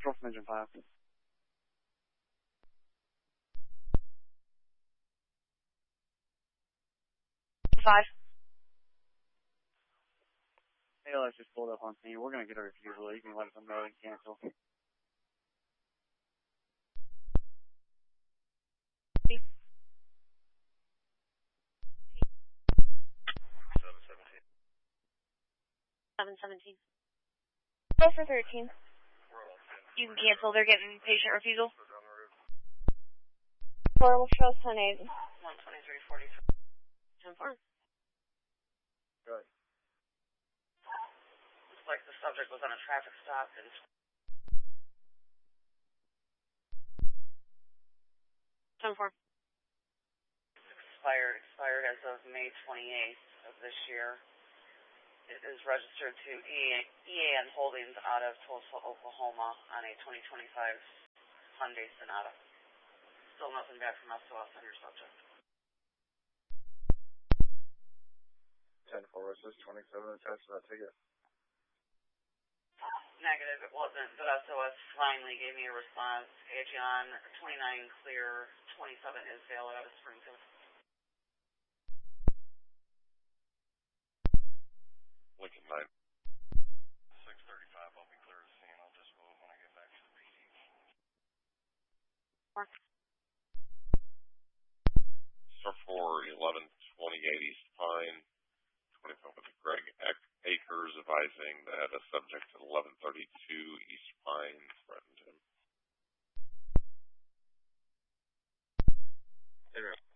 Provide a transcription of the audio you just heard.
Central from Engine 5. 5. ALS just pulled up on scene. We're going to get a refusal. You can let them know and cancel. 717. Go for 13. You can cancel. They're getting patient refusal. 4 will show us on 8. 123.43. 10-4. Good. Looks like the subject was on a traffic stop and expired as of May 28th of this year. It is registered to EAN Holdings out of Tulsa, Oklahoma on a 2025 Hyundai Sonata. Still nothing back from SOS on your subject. 10-4, it says 27 attached to that ticket. Negative, it wasn't, but SOS finally gave me a response. Hey, John, 29 clear, 27 is valid out of Springfield. Lincoln 9. 635, I'll be clear to scene. I'll just vote when I get back to the PD. Star 4, 1128 East Pine. 25 with Greg Akers advising that a subject at 1132 East Pine threatened him.